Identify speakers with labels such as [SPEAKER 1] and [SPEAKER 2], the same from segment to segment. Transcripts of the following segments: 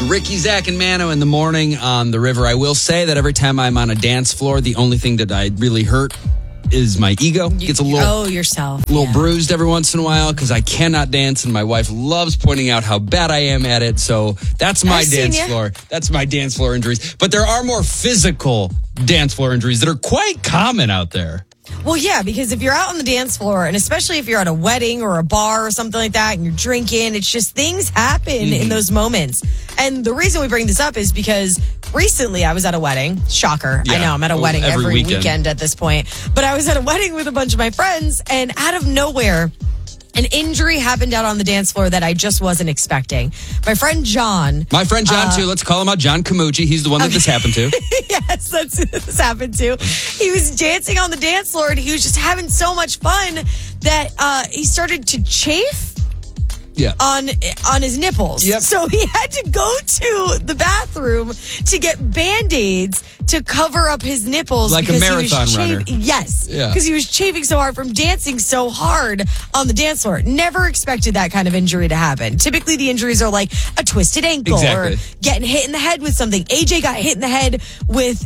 [SPEAKER 1] Ricky, Zach, and Mano in the morning on the river. I will say that every time I'm on a dance floor, the only thing that I really hurt is my ego. Gets a little,
[SPEAKER 2] yourself.
[SPEAKER 1] Bruised every once in a while because I cannot dance, and my wife loves pointing out how bad I am at it. So that's my dance floor. That's my dance floor injuries. But there are more physical dance floor injuries that are quite common out there.
[SPEAKER 2] Well, yeah, because if you're out on the dance floor, and especially if you're at a wedding or a bar or something like that, and you're drinking, it's just things happen in those moments. And the reason we bring this up is because recently I was at a wedding. Shocker. Yeah. I know, I'm at a wedding every weekend at this point. But I was at a wedding with a bunch of my friends, and out of nowhere, an injury happened out on the dance floor that I just wasn't expecting. My friend John.
[SPEAKER 1] My friend John, too. Let's call him out. John Camucci. He's the one that this happened to.
[SPEAKER 2] Yes, that's who this happened to. He was dancing on the dance floor, and he was just having so much fun that he started to chafe.
[SPEAKER 1] Yeah.
[SPEAKER 2] On his nipples.
[SPEAKER 1] Yep.
[SPEAKER 2] So he had to go to the bathroom to get Band-Aids to cover up his nipples.
[SPEAKER 1] Like a marathon runner.
[SPEAKER 2] Yes. Because he was chafing so hard from dancing so hard on the dance floor. Never expected that kind of injury to happen. Typically the injuries are like a twisted ankle or getting hit in the head with something. AJ got hit in the head with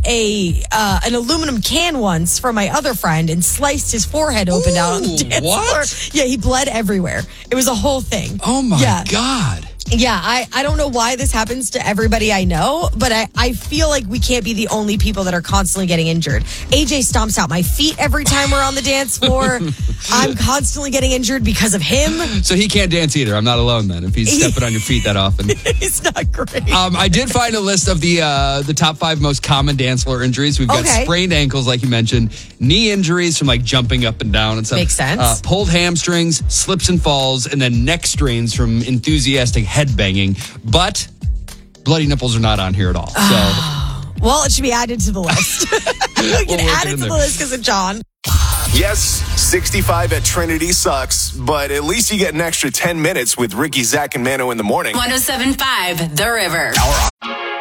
[SPEAKER 2] an aluminum can once from my other friend and sliced his forehead open out on the dance floor. Yeah, he bled everywhere. It was a whole thing.
[SPEAKER 1] Oh my God.
[SPEAKER 2] Yeah, I don't know why this happens to everybody I know, but I feel like we can't be the only people that are constantly getting injured. AJ stomps out my feet every time we're on the dance floor. I'm constantly getting injured because of him.
[SPEAKER 1] So he can't dance either. I'm not alone then if he's stepping on your feet that often.
[SPEAKER 2] It's not great.
[SPEAKER 1] I did find a list of the top 5 most common dance floor injuries. We've got sprained ankles, like you mentioned, knee injuries from like jumping up and down and stuff.
[SPEAKER 2] Makes sense.
[SPEAKER 1] Pulled hamstrings, slips and falls, and then neck strains from enthusiastic headbanging. But bloody nipples are not on here at all. So,
[SPEAKER 2] well, it should be added to the list. We can add it to the list because of John.
[SPEAKER 3] Yes, 65 at Trinity sucks, but at least you get an extra 10 minutes with Ricky, Zach, and Mano in the morning.
[SPEAKER 4] 107.5 The River.